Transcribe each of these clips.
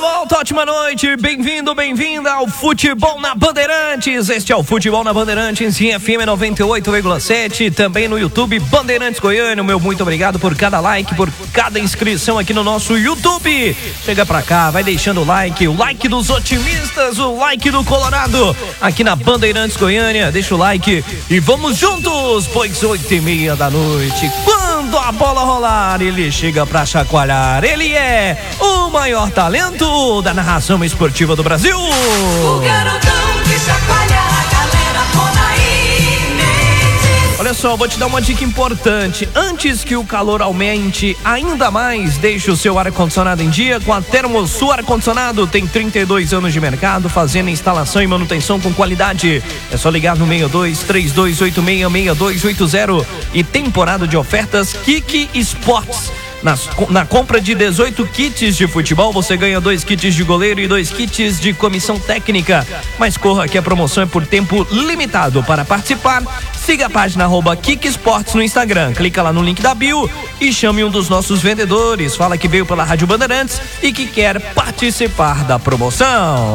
Volta, ótima noite, bem-vindo, bem-vinda ao Futebol na Bandeirantes. Este é o Futebol na Bandeirantes em FM 98,7, também no YouTube Bandeirantes Goiânia. Meu muito obrigado por cada like, por cada inscrição aqui no nosso YouTube. Chega pra cá, vai deixando o like dos otimistas, o like do Colorado aqui na Bandeirantes Goiânia. Deixa o like e vamos juntos, pois 8h30 da noite, quando a bola rolar, ele chega pra chacoalhar. Ele é o maior talento da narração esportiva do Brasil. O garotão que chacoalha a galera, Ronaí Mendes. Olha só, vou te dar uma dica importante. Antes que o calor aumente ainda mais, deixe o seu ar-condicionado em dia com a Termosul Ar-Condicionado. Tem 32 anos de mercado, fazendo instalação e manutenção com qualidade. É só ligar no 62-3286-6280. E temporada de ofertas Kiki Sports. Na compra de 18 kits de futebol, você ganha 2 kits de goleiro e 2 kits de comissão técnica. Mas corra que a promoção é por tempo limitado. Para participar, siga a página @Kiki Sports no Instagram. Clica lá no link da bio e chame um dos nossos vendedores. Fala que veio pela Rádio Bandeirantes e que quer participar da promoção.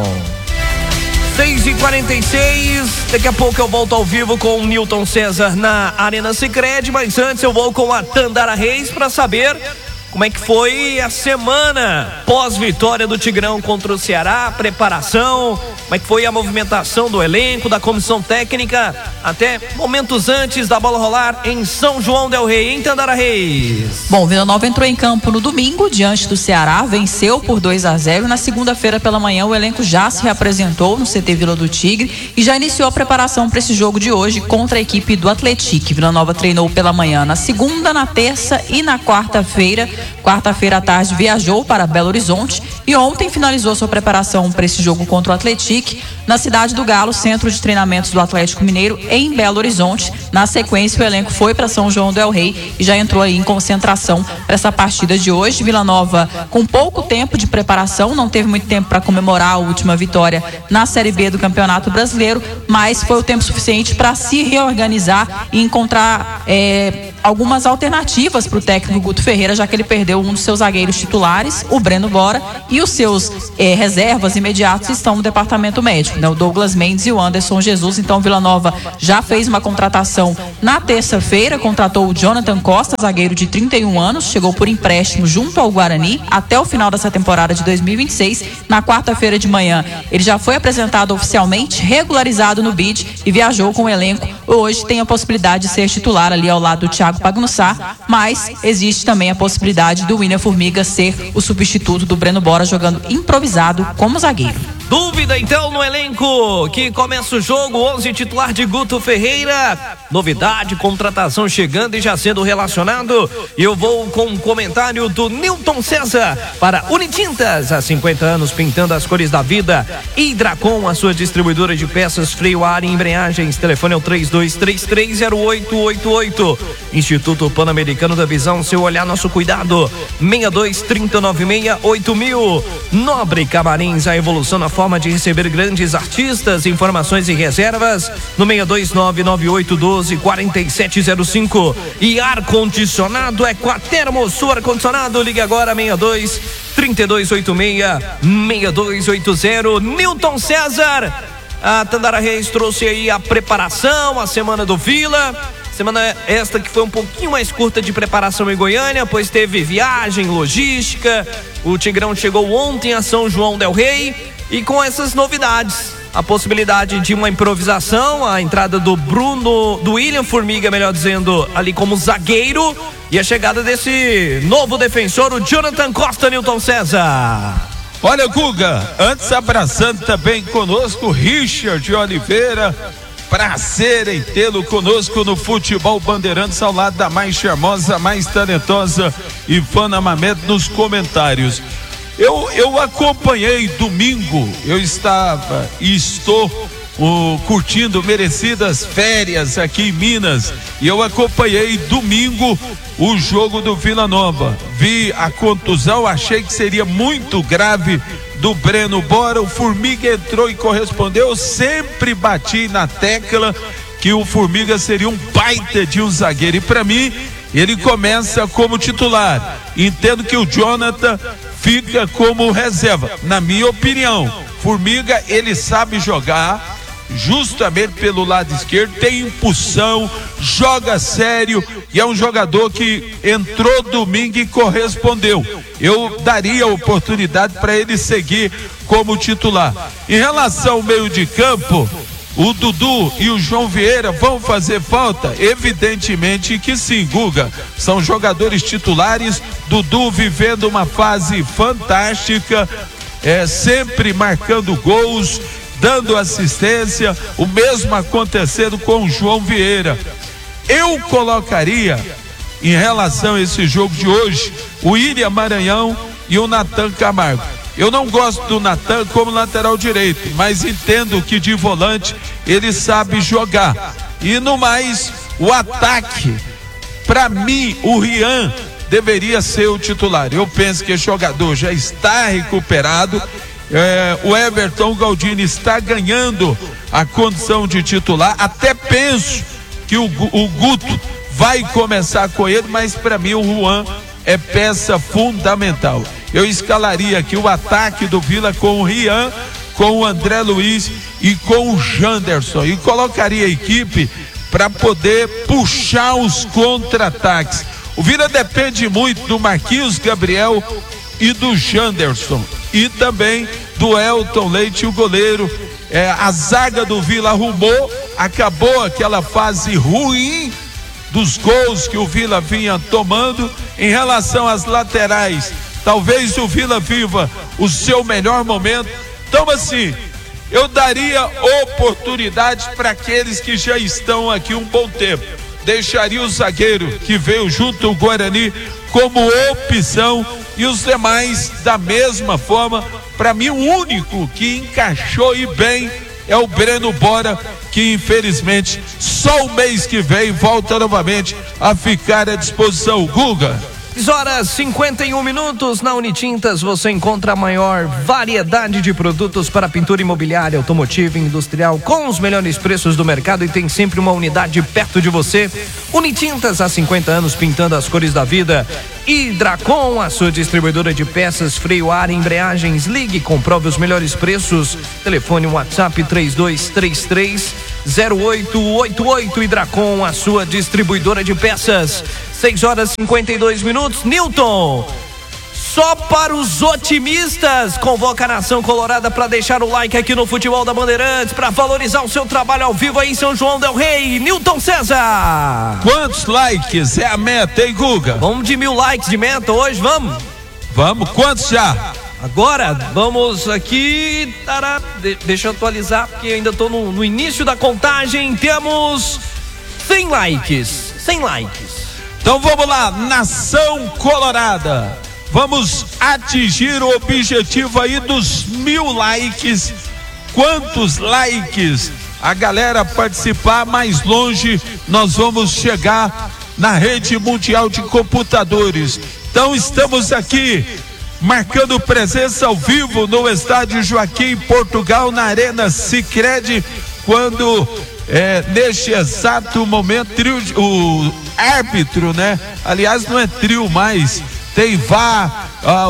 6h46, daqui a pouco eu volto ao vivo com o Newton César na Arena Sicredi, mas antes eu vou com a Tandara Reis para saber como é que foi a semana pós-vitória do Tigrão contra o Ceará, preparação, como é que foi a movimentação do elenco, da comissão técnica, até momentos antes da bola rolar em São João del Rei, em Tandara Reis. Bom, Vila Nova entrou em campo no domingo, diante do Ceará, venceu por 2-0. Na segunda-feira pela manhã, o elenco já se reapresentou no CT Vila do Tigre e já iniciou a preparação para esse jogo de hoje contra a equipe do Atlético. Vila Nova treinou pela manhã na segunda, na terça e na quarta-feira. Quarta-feira à tarde viajou para Belo Horizonte e ontem finalizou sua preparação para esse jogo contra o Atlético na Cidade do Galo, centro de treinamentos do Atlético Mineiro, em Belo Horizonte. Na sequência, o elenco foi para São João del Rei e já entrou aí em concentração para essa partida de hoje. Vila Nova com pouco tempo de preparação, não teve muito tempo para comemorar a última vitória na Série B do Campeonato Brasileiro, mas foi o tempo suficiente para se reorganizar e encontrar algumas alternativas para o técnico Guto Ferreira, já que ele perdeu um dos seus zagueiros titulares, o Breno Bora, e os seus reservas imediatos estão no departamento médico, né? O Douglas Mendes e o Anderson Jesus. Então Vila Nova já fez uma contratação na terça-feira, contratou o Jonathan Costa, zagueiro de 31 anos, chegou por empréstimo junto ao Guarani até o final dessa temporada de 2026. Na quarta-feira de manhã ele já foi apresentado oficialmente, regularizado no BID e viajou com o elenco. Hoje tem a possibilidade de ser titular ali ao lado do Thiago Pagnussá, mas existe também a possibilidade do William Formiga ser o substituto do Breno Bora, jogando improvisado como zagueiro. Dúvida então no elenco que começa o jogo, 11 titular de Guto Ferreira, novidade, contratação chegando e já sendo relacionado. E eu vou com um comentário do Newton César para Unitintas, há 50 anos pintando as cores da vida. Hidracom, a sua distribuidora de peças, freio, ar e embreagens. Telefone é o 32330888. Instituto Pan-Americano da Visão, seu olhar, nosso cuidado. 62-3096-8000. Nobre Camarins, a evolução na forma de receber grandes artistas. Informações e reservas no 62998124705. E ar-condicionado é com a Termosul Ar-Condicionado. Ligue agora 62-3286-6280. Newton César, a Tandara Reis trouxe aí a preparação, a semana do Vila. Semana esta que foi um pouquinho mais curta de preparação em Goiânia, pois teve viagem, logística. O Tigrão chegou ontem a São João del Rei e com essas novidades, a possibilidade de uma improvisação, a entrada do William Formiga, melhor dizendo, ali como zagueiro, e a chegada desse novo defensor, o Jonathan Costa. Newton César. Olha, Guga, antes abraçando também conosco Richard Oliveira. Prazer em tê-lo conosco no Futebol Bandeirantes, ao lado da mais charmosa, mais talentosa Ivana Mamed nos comentários. Eu acompanhei domingo, eu estava e estou curtindo merecidas férias aqui em Minas, e eu acompanhei domingo o jogo do Vila Nova. Vi a contusão, achei que seria muito grave do Breno Bora. O Formiga entrou e correspondeu. Eu sempre bati na tecla que o Formiga seria um baita de um zagueiro, e para mim ele começa como titular. Entendo que o Jonathan fica como reserva. Na minha opinião, Formiga, ele sabe jogar justamente pelo lado esquerdo, tem impulsão, joga sério e é um jogador que entrou domingo e correspondeu. Eu daria oportunidade para ele seguir como titular. Em relação ao meio de campo, o Dudu e o João Vieira vão fazer falta? Evidentemente que sim, Guga. São jogadores titulares. Dudu vivendo uma fase fantástica, sempre marcando gols, dando assistência, o mesmo acontecendo com o João Vieira. Eu colocaria, em relação a esse jogo de hoje, o William Maranhão e o Natan Camargo. Eu não gosto do Natan como lateral direito, mas entendo que de volante ele sabe jogar. E no mais, o ataque, para mim, o Rian deveria ser o titular. Eu penso que o jogador já está recuperado. O Everton Galdini está ganhando a condição de titular. Até penso que o Guto vai começar com ele, mas para mim o Juan é peça fundamental. Eu escalaria aqui o ataque do Vila com o Rian, com o André Luiz e com o Janderson, e colocaria a equipe para poder puxar os contra-ataques. O Vila depende muito do Marquinhos Gabriel e do Janderson, e também do Elton Leite, o goleiro. A zaga do Vila arrumou, acabou aquela fase ruim dos gols que o Vila vinha tomando. Em relação às laterais, talvez o Vila viva o seu melhor momento. Então, assim, eu daria oportunidade para aqueles que já estão aqui um bom tempo. Deixaria o zagueiro que veio junto ao Guarani como opção, e os demais da mesma forma. Para mim, o único que encaixou e bem é o Breno Bora, que infelizmente só o mês que vem volta novamente a ficar à disposição. Guga. 6h51. Na Unitintas você encontra a maior variedade de produtos para pintura imobiliária, automotiva e industrial com os melhores preços do mercado, e tem sempre uma unidade perto de você. Unitintas, há 50 anos pintando as cores da vida. Hidracon, a sua distribuidora de peças, freio, ar, embreagens. Ligue, comprove os melhores preços. Telefone WhatsApp 3233-0888. Hidracon, a sua distribuidora de peças. 6h52. Newton, só para os otimistas, convoca a nação colorada para deixar o like aqui no Futebol da Bandeirantes, para valorizar o seu trabalho ao vivo aí em São João del Rei. Newton César, quantos likes é a meta, hein, Guga? Vamos de 1000 likes de meta hoje, vamos? Vamos, quantos já? Agora, vamos aqui, deixa eu atualizar, porque ainda estou no início da contagem. Temos 100 likes, 100 likes. Então vamos lá, nação colorada, vamos atingir o objetivo aí dos 1000 likes. Quantos likes a galera participar, mais longe nós vamos chegar na rede mundial de computadores. Então estamos aqui marcando presença ao vivo no estádio Joaquim Portugal, na Arena Sicredi, quando neste exato momento o árbitro, né? Aliás, não é trio mais, tem VAR,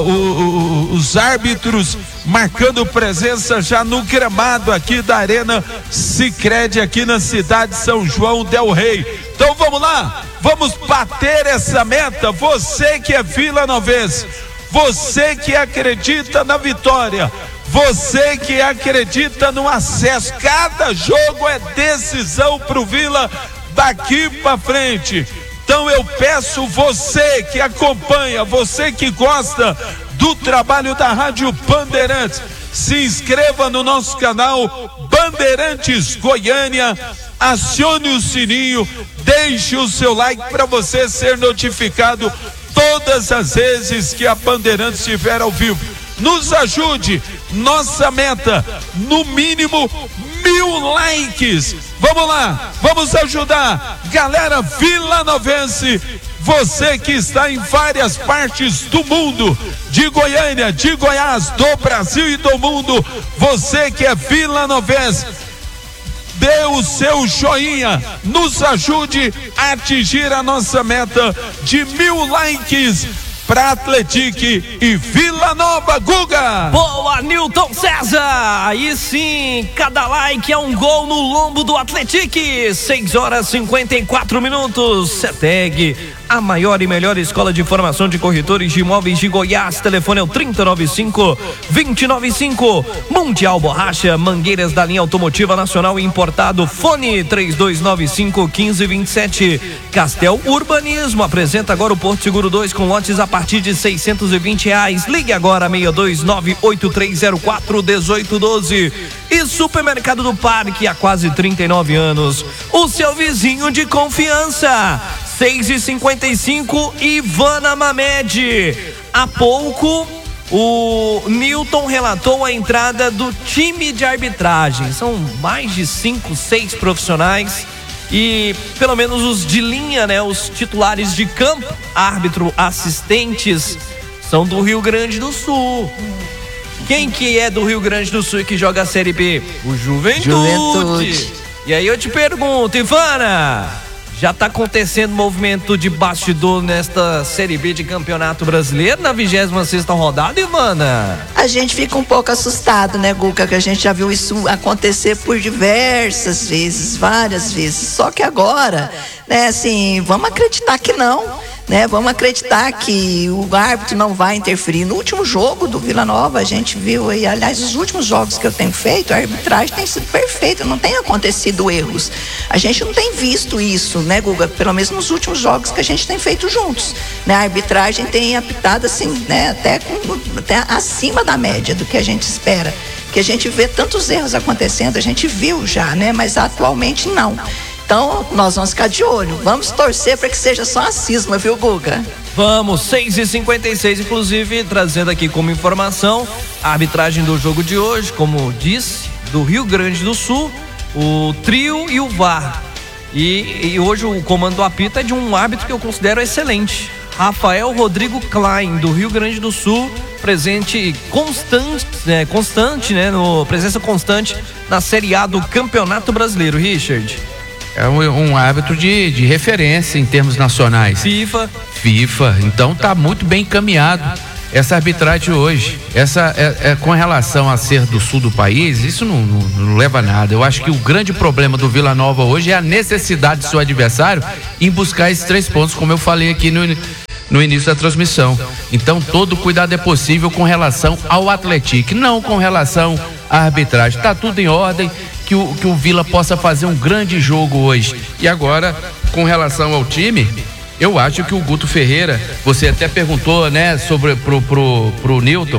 os árbitros marcando presença já no gramado aqui da Arena Sicredi, aqui na cidade de São João del Rei. Então vamos lá, vamos bater essa meta. Você que é vilanovense, você que acredita na vitória, você que acredita no acesso, cada jogo é decisão pro Vila daqui para frente. Então eu peço, você que acompanha, você que gosta do trabalho da Rádio Bandeirantes, se inscreva no nosso canal Bandeirantes Goiânia, acione o sininho, deixe o seu like para você ser notificado todas as vezes que a Bandeirantes estiver ao vivo. Nos ajude, nossa meta, no mínimo 1000 likes. Vamos lá, vamos ajudar, galera vilanovense, você que está em várias partes do mundo, de Goiânia, de Goiás, do Brasil e do mundo, você que é vilanovense, dê o seu joinha, nos ajude a atingir a nossa meta de 1000 likes para Atlético e Vila Nova, Guga. Boa, Nilton César. Aí sim, cada like é um gol no lombo do Atlético. 6h54. CETEG, a maior e melhor escola de formação de corretores de imóveis de Goiás. Telefone é o 3095-295. Mundial Borracha, mangueiras da linha automotiva nacional e importado. Fone 3295-1527. Castel Urbanismo apresenta agora o Porto Seguro 2 com lotes a partir de R$620. Ligue agora 629-8304-1812. E Supermercado do Parque, há quase 39 anos. O seu vizinho de confiança. 6h55, Ivana Mamed. Há pouco, o Nilton relatou a entrada do time de arbitragem. São mais de 5, 6 profissionais. E pelo menos os de linha, né? Os titulares de campo, árbitro, assistentes, são do Rio Grande do Sul. Quem que é do Rio Grande do Sul e que joga a Série B? O Juventude. E aí eu te pergunto, Ivana, já tá acontecendo movimento de bastidor nesta Série B de Campeonato Brasileiro, na 26ª rodada, Ivana? A gente fica um pouco assustado, né, Guga? Que a gente já viu isso acontecer por diversas vezes, várias vezes. Só que agora, né, assim, vamos acreditar que não, né? Vamos acreditar que o árbitro não vai interferir. No último jogo do Vila Nova, a gente viu aí, aliás, os últimos jogos que eu tenho feito, a arbitragem tem sido perfeita, não tem acontecido erros. A gente não tem visto isso, né, Guga? Pelo menos nos últimos jogos que a gente tem feito juntos, né? A arbitragem tem apitado assim, né, até acima da média do que a gente espera. Que a gente vê tantos erros acontecendo, a gente viu já, né? Mas atualmente não. Então, nós vamos ficar de olho. Vamos torcer para que seja só a cisma, viu, Guga? Vamos, 6h56, inclusive, trazendo aqui como informação a arbitragem do jogo de hoje, como disse, do Rio Grande do Sul, o trio e o VAR. E hoje o comando do apito é de um árbitro que eu considero excelente, Rafael Rodrigo Klein, do Rio Grande do Sul, presente constante, né, presença constante na Série A do Campeonato Brasileiro. Richard. É um árbitro de referência em termos nacionais. FIFA, então tá muito bem encaminhado essa arbitragem hoje. Essa com relação a ser do sul do país, isso não leva a nada. Eu acho que o grande problema do Vila Nova hoje é a necessidade do seu adversário em buscar esses 3 pontos, como eu falei aqui no início da transmissão. Então todo cuidado é possível com relação ao Atlético, não com relação à arbitragem. Tá tudo em ordem, que o Vila possa fazer um grande jogo hoje. E agora, com relação ao time, eu acho que o Guto Ferreira, você até perguntou, né, sobre pro Nilton,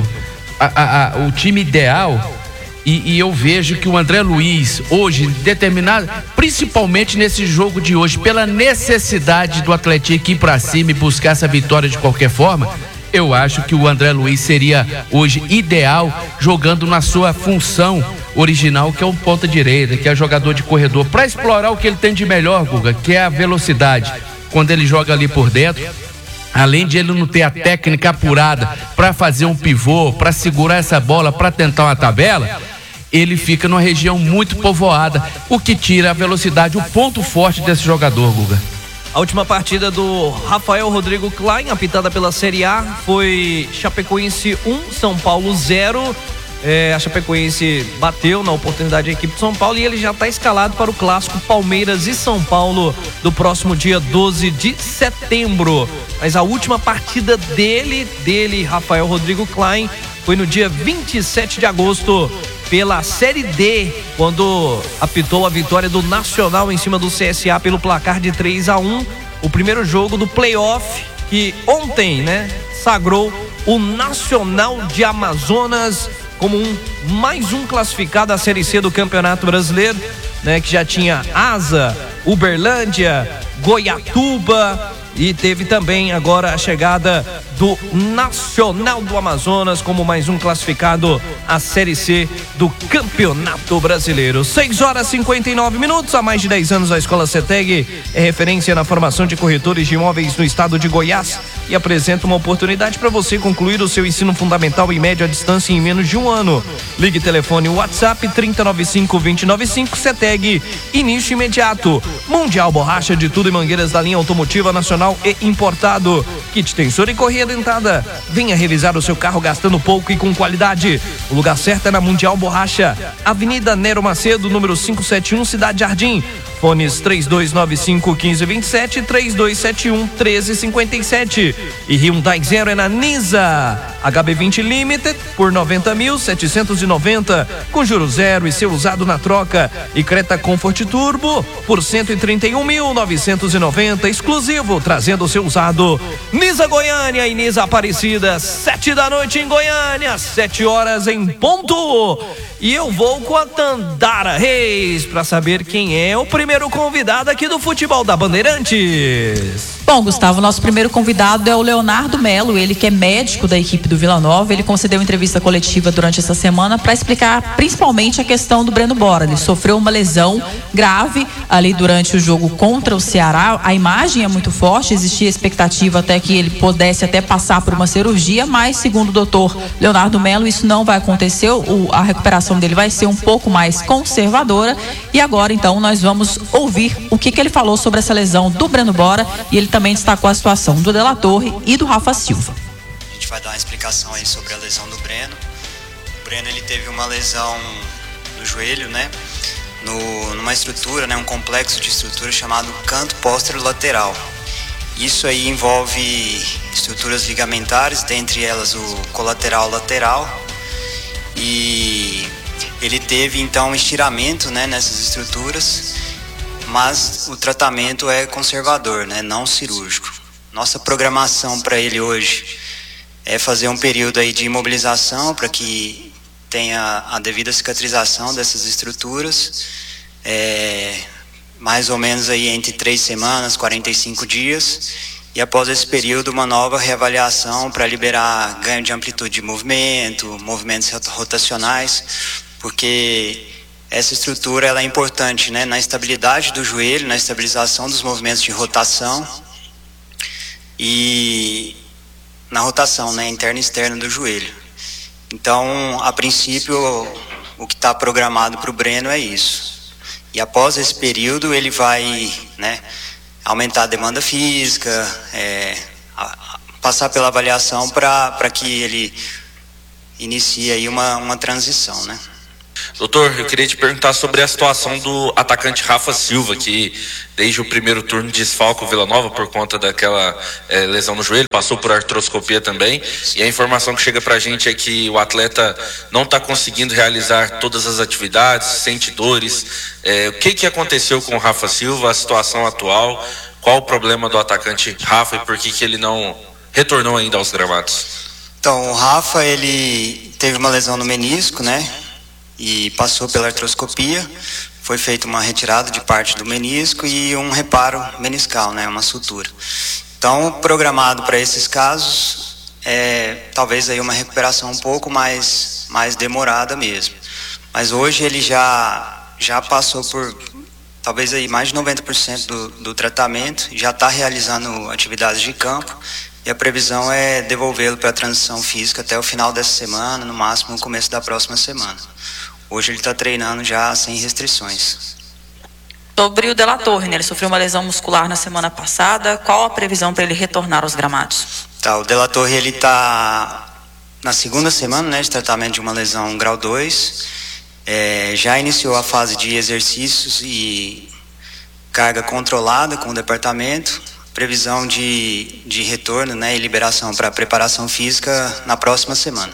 o time ideal, e eu vejo que o André Luiz hoje, determinado, principalmente nesse jogo de hoje, pela necessidade do Atlético ir pra cima e buscar essa vitória de qualquer forma, eu acho que o André Luiz seria hoje ideal jogando na sua função original, que é um ponta direita, que é jogador de corredor, para explorar o que ele tem de melhor, Guga, que é a velocidade. Quando ele joga ali por dentro, além de ele não ter a técnica apurada para fazer um pivô, para segurar essa bola, para tentar uma tabela, ele fica numa região muito povoada, o que tira a velocidade, o ponto forte desse jogador, Guga. A última partida do Rafael Rodrigo Klein, apitada pela Série A, foi Chapecoense 1, São Paulo 0. A Chapecoense bateu na oportunidade da equipe de São Paulo e ele já está escalado para o clássico Palmeiras e São Paulo do próximo dia 12 de setembro. Mas a última partida dele, Rafael Rodrigo Klein, foi no dia 27 de agosto pela Série D, quando apitou a vitória do Nacional em cima do CSA pelo placar de 3-1, o primeiro jogo do playoff que ontem, né, sagrou o Nacional de Amazonas como mais um classificado à Série C do Campeonato Brasileiro, né, que já tinha Asa, Uberlândia, Goiatuba, e teve também agora a chegada do Nacional do Amazonas como mais um classificado à Série C do Campeonato Brasileiro. 6h59. Há mais de 10 anos a Escola CETEG é referência na formação de corretores de imóveis no estado de Goiás e apresenta uma oportunidade para você concluir o seu ensino fundamental e médio à distância em menos de um ano. Ligue telefone WhatsApp 3095-295, CETEG, início imediato. Mundial Borracha, de tudo e mangueiras da linha automotiva nacional e importado. Kit tensor e correia dentada. Venha revisar o seu carro gastando pouco e com qualidade. O lugar certo é na Mundial Borracha, Avenida Nero Macedo, número 571, Cidade Jardim. Fones 3295-1527, 3271-1357. E Hyundai Zero é na Nisa. HB20 Limited por 90.790, com juros zero e seu usado na troca. E Creta Comfort Turbo por 131.990, exclusivo, trazendo o seu usado. Nisa Goiânia e Nisa Aparecida, 7 da noite em Goiânia, 7 horas em ponto. E eu vou com a Tandara Reis para saber quem é o primeiro convidado aqui do Futebol da Bandeirantes. Bom, Gustavo, nosso primeiro convidado é o Leonardo Melo, ele que é médico da equipe do Vila Nova. Ele concedeu entrevista coletiva durante essa semana para explicar principalmente a questão do Breno Bora. Ele sofreu uma lesão grave ali durante o jogo contra o Ceará. A imagem é muito forte, existia expectativa até que ele pudesse até passar por uma cirurgia, mas segundo o doutor Leonardo Melo, isso não vai acontecer. A recuperação dele vai ser um pouco mais conservadora. E agora então nós vamos ouvir o que ele falou sobre essa lesão do Breno Bora, e ele também destacou a situação do De La Torre e do Rafa Silva. A gente vai dar uma explicação aí sobre a lesão do Breno. O Breno, ele teve uma lesão no joelho, né? Numa estrutura, né? Um complexo de estrutura chamado canto póstero lateral. Isso aí envolve estruturas ligamentares, dentre elas o colateral lateral. E ele teve então um estiramento, né, nessas estruturas, mas o tratamento é conservador, né, não cirúrgico. Nossa programação para ele hoje é fazer um período aí de imobilização para que tenha a devida cicatrização dessas estruturas, mais ou menos aí entre 3 semanas, 45 dias, e após esse período uma nova reavaliação para liberar ganho de amplitude de movimento, movimentos rotacionais, porque essa estrutura ela é importante, né, na estabilidade do joelho, na estabilização dos movimentos de rotação e na rotação, né, interna e externa do joelho. Então, a princípio, o que está programado para o Breno é isso. E após esse período, ele vai, né, aumentar a demanda física, passar pela avaliação para que ele inicie aí uma transição, né? Doutor, eu queria te perguntar sobre a situação do atacante Rafa Silva, que desde o primeiro turno desfalca o Vila Nova por conta daquela lesão no joelho, passou por artroscopia também, e a informação que chega pra gente é que o atleta não está conseguindo realizar todas as atividades, sente dores. O que aconteceu com o Rafa Silva, a situação atual, qual o problema do atacante Rafa e por que ele não retornou ainda aos gramados? Então, o Rafa, ele teve uma lesão no menisco, né? E passou pela artroscopia, foi feita uma retirada de parte do menisco e um reparo meniscal, né, uma sutura. Então, programado para esses casos, talvez aí uma recuperação um pouco mais demorada mesmo. Mas hoje ele já passou por talvez aí mais de 90% do tratamento, já está realizando atividades de campo, e a previsão é devolvê-lo para a transição física até o final dessa semana, no máximo no começo da próxima semana. Hoje ele está treinando já sem restrições. Sobre o De La Torre, né? Ele sofreu uma lesão muscular na semana passada. Qual a previsão para ele retornar aos gramados? O De La Torre, ele está na segunda semana, né, de tratamento de uma lesão grau 2. Já iniciou a fase de exercícios e carga controlada com o departamento. Previsão de retorno, né, e liberação para preparação física na próxima semana.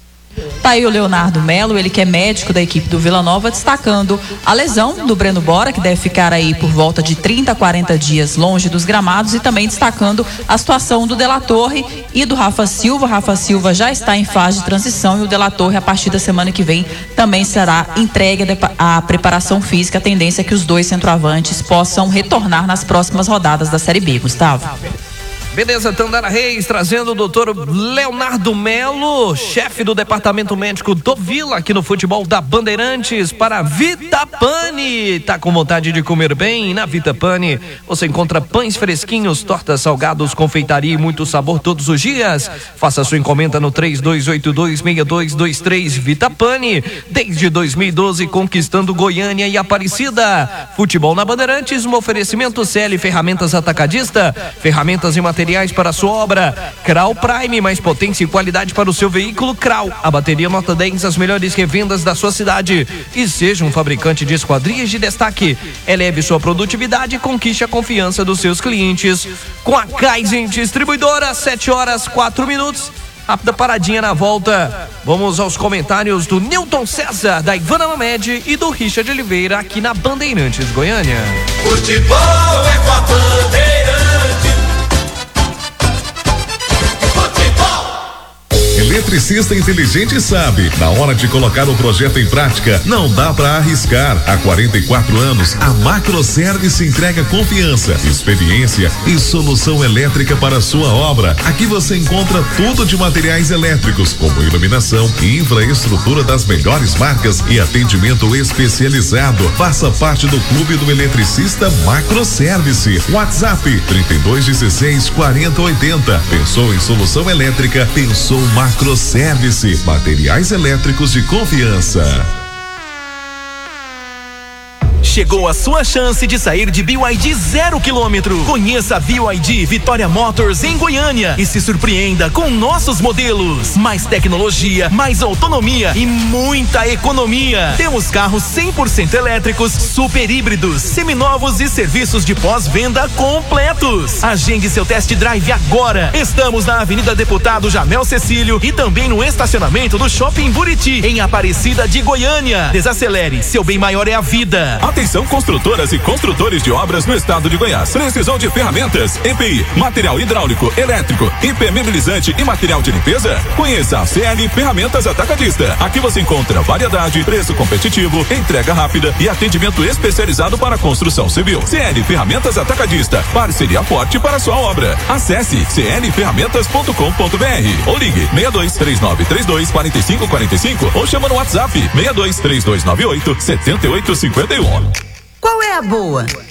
Tá aí o Leonardo Melo, ele que é médico da equipe do Vila Nova, destacando a lesão do Breno Bora, que deve ficar aí por volta de 30 a 40 dias longe dos gramados, e também destacando a situação do De La Torre e do Rafa Silva. Rafa Silva já está em fase de transição e o De La Torre, a partir da semana que vem, também será entregue à preparação física. A tendência é que os dois centroavantes possam retornar nas próximas rodadas da Série B, Gustavo. Beleza, Tandara Reis trazendo o doutor Leonardo Melo, chefe do departamento médico do Vila, aqui no Futebol da Bandeirantes, para Vitapani. Tá com vontade de comer bem? Na Vitapani você encontra pães fresquinhos, tortas, salgados, confeitaria e muito sabor todos os dias. Faça sua encomenda no 3282-6223. Vitapani, desde 2012 conquistando Goiânia e Aparecida. Futebol na Bandeirantes, um oferecimento CL Ferramentas Atacadista, ferramentas e materiais para a sua obra. Crau Prime, mais potência e qualidade para o seu veículo. Crau, a bateria nota 10, as melhores revendas da sua cidade. E seja um fabricante de esquadrias de destaque. Eleve sua produtividade e conquiste a confiança dos seus clientes. Com a Kaizen Distribuidora, 7h04. Rápida paradinha na volta. Vamos aos comentários do Newton César, da Ivana Mamed e do Richard Oliveira aqui na Bandeirantes Goiânia. Futebol é com a Bandeirantes. Eletricista inteligente sabe, na hora de colocar o projeto em prática, não dá para arriscar. Há 44 anos, a Macroservice entrega confiança, experiência e solução elétrica para a sua obra. Aqui você encontra tudo de materiais elétricos, como iluminação e infraestrutura das melhores marcas e atendimento especializado. Faça parte do clube do eletricista Macroservice. WhatsApp 3216-4080. Pensou em solução elétrica? Pensou Macroservice, materiais elétricos de confiança. Chegou a sua chance de sair de BYD 0 km. Conheça a BYD Vitória Motors em Goiânia e se surpreenda com nossos modelos. Mais tecnologia, mais autonomia e muita economia. Temos carros 100% elétricos, super híbridos, seminovos e serviços de pós-venda completos. Agende seu test drive agora. Estamos na Avenida Deputado Jamel Cecílio e também no estacionamento do Shopping Buriti, em Aparecida de Goiânia. Desacelere, seu bem maior é a vida. Atenção construtoras e construtores de obras no estado de Goiás. Precisam de ferramentas, EPI, material hidráulico, elétrico, impermeabilizante e material de limpeza? Conheça a CL Ferramentas Atacadista. Aqui você encontra variedade, preço competitivo, entrega rápida e atendimento especializado para construção civil. CL Ferramentas Atacadista, parceria forte para sua obra. Acesse clferramentas.com.br ou ligue 6239324545 ou chama no WhatsApp 6232987851. Qual é a boa?